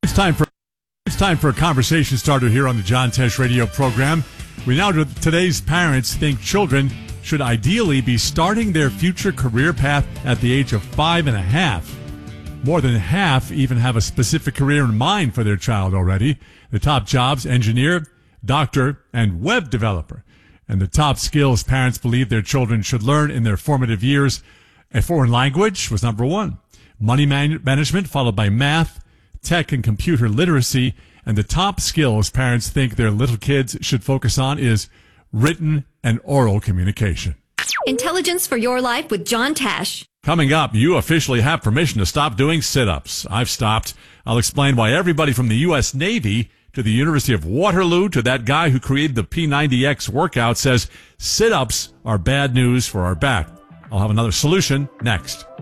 It's time for a conversation starter here on the John Tesh radio program. We now, today's parents think children should ideally be starting their future career path at the age of 5.5. More than half even have a specific career in mind for their child already. The top jobs: engineer, doctor, and web developer. And the top skills parents believe their children should learn in their formative years: a foreign language was number one, money management, followed by math, tech and computer literacy. And the top skills parents think their little kids should focus on is written and oral communication. Intelligence for your life with John Tesh. Coming up, you officially have permission to stop doing sit-ups. I've stopped. I'll explain why everybody from the U.S. Navy to the University of Waterloo to that guy who created the P90X workout says sit-ups are bad news for our back. I'll have another solution next.